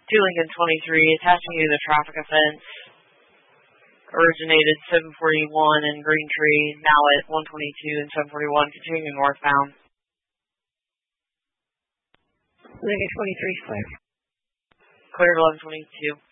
to Lincoln 23, attaching you to the traffic offense. Originated 741 in Green Tree, now at 122 and 741, continuing northbound. Lincoln 23, clear. Clear 1122.